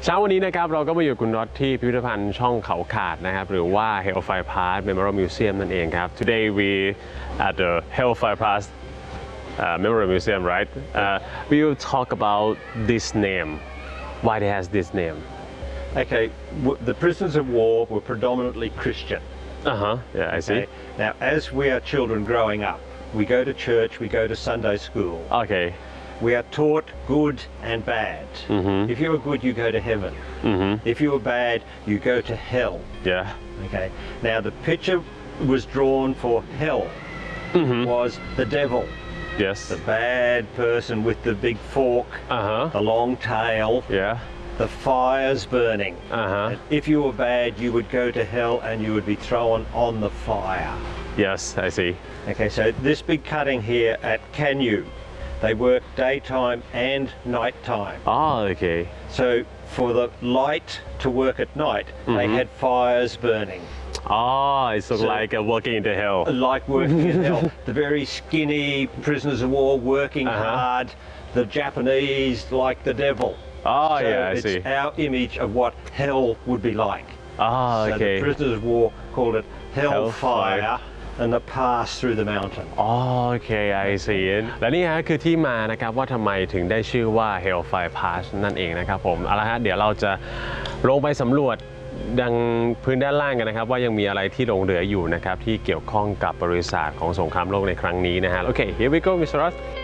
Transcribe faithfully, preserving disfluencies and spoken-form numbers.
เช้าวันนี้นะครับเราก็มาอยู่คุณน็อตที่พิพิธภัณฑ์ช่องเขาขาดนะครับหรือว่า Hellfire Pass Memorial Museum นั่นเองครับ Today we at the Hellfire Pass uh, Memorial Museum, right? Uh, we will talk about this name. Why it has this name? Okay, the prisoners of war were predominantly Christian. Uh huh. Yeah, I see. Okay? Now, as we are children growing up, we go to church, we go to Sunday school. Okay. We are taught good and bad. Mm-hmm. If you are good, you go to heaven. Mm-hmm. If you are bad, you go to hell. Yeah. Okay. Now, the picture was drawn for hell Mm-hmm. was the devil, Yes. the bad person with the big fork, Uh huh. the long tail, Yeah. the fires burning. Uh huh. And if you were bad, you would go to hell and you would be thrown on the fire. Yes, I see. Okay, so this big cutting here at Canyu, they work daytime and nighttime. Oh, okay. So for the light to work at night, they Mhm. had fires burning, Oh, it's sort of So- like uh, walking into hell. like working in hell. The very skinny prisoners of war working Uh-huh. hard, the Japanese like the devil. Oh, So yeah, I it's see. our image of what hell would be like. Oh, So okay. the prisoners of war called it Hellfire. hellfire, and the pass through the mountain. อ๋อโอเค I see และนี่ฮะคือที่มานะครับว่าทำไมถึงได้ชื่อว่า Hellfire Pass นั่นเองนะครับผมเอาละฮะเดี๋ยวเราจะลงไปสำรวจดังพื้นด้านล่างกันนะครับว่ายังมีอะไรที่หลงเหลืออยู่นะครับที่เกี่ยวข้องกับบริษัทของสงครามโลกในครั้งนี้นะฮะโอเค here we go Mister Ross